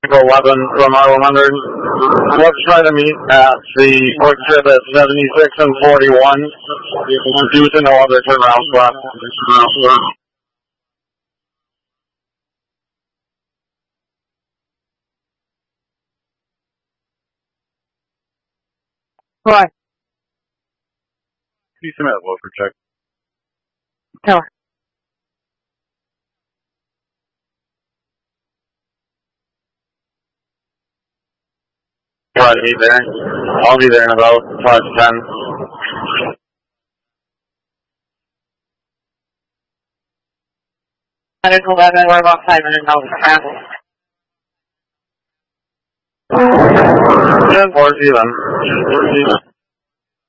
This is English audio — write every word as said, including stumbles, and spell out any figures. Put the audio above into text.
eleven from R one hundred. Let's try to meet at the quick trip at seventy-six and forty-one. Due to no other turnaround spot. What? Can you submit a loafer check? Tower. Try to meet there. I'll be there in about five to ten. one eleven, we're about five minutes out of traffic. Yeah, four even.